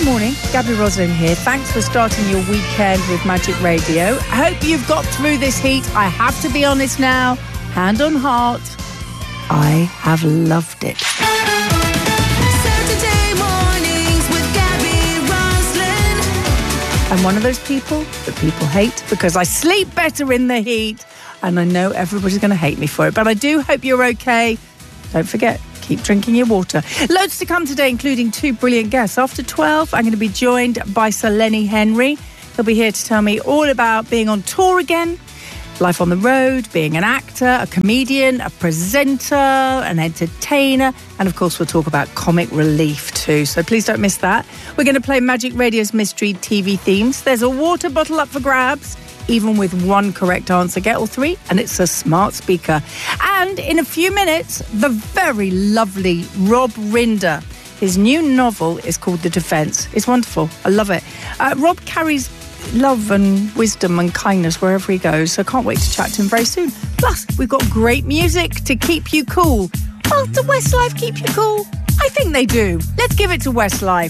morning, Gabby Roslin here. Thanks for starting your weekend with Magic Radio. I hope you've got through this heat. I have to be honest now, hand on heart, I have loved it. Saturday mornings with Gabby Roslin. I'm one of those people that people hate because I sleep better in the heat, and I know everybody's going to hate me for it, but I do hope you're okay. Don't forget, keep drinking your water. Loads to come today, including 2 brilliant guests. After 12, I'm going to be joined by Sir Lenny Henry. He'll be here to tell me all about being on tour again, life on the road, being an actor, a comedian, a presenter, an entertainer, and of course we'll talk about comic relief too, so please don't miss that. We're going to play Magic Radio's mystery TV themes. There's a water bottle up for grabs, even with one correct answer. Get all 3, and it's a smart speaker. And in a few minutes, the very lovely Rob Rinder. His new novel is called The Defence. It's wonderful. I love it. Rob carries love and wisdom and kindness wherever he goes, so I can't wait to chat to him very soon. Plus, we've got great music to keep you cool. Well, do Westlife keep you cool? I think they do. Let's give it to Westlife.